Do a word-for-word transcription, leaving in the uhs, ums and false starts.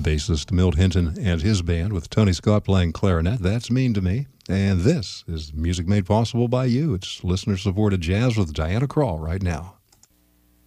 bassist Milt Hinton and his band with Tony Scott playing clarinet. That's Mean to Me. And this is music made possible by you. It's listener-supported jazz with Diana Krall right now.